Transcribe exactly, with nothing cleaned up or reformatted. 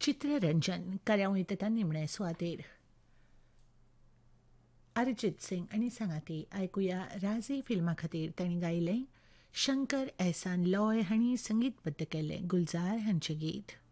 चित्ररंजन कार्यावळी ताका निमणे सुवातेर अरिजीत सिंग आनी सांगाती आयकुया राजी फिल्मा खातीर तांणी गायलें शंकर एहसान लॉय हांणी संगीतबद्ध केल्लें गुलजार हांचें गीत.